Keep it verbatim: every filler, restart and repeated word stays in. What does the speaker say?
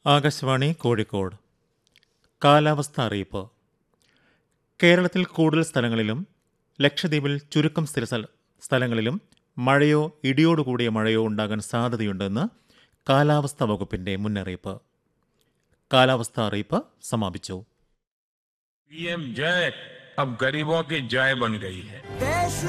ആകാശവാണി കോഴിക്കോട്. കാലാവസ്ഥ അറിയിപ്പ്. കേരളത്തിൽ കൂടുതൽ സ്ഥലങ്ങളിലും ലക്ഷദ്വീപിൽ ചുരുക്കം സ്ഥിര സ്ഥലങ്ങളിലും മഴയോ ഇടിയോടുകൂടിയ മഴയോ ഉണ്ടാകാൻ സാധ്യതയുണ്ടെന്ന് കാലാവസ്ഥാ വകുപ്പിന്റെ മുന്നറിയിപ്പ്. കാലാവസ്ഥാ അറിയിപ്പ് സമാപിച്ചു. पीएम जय अब गरीबों की जय बन गई है.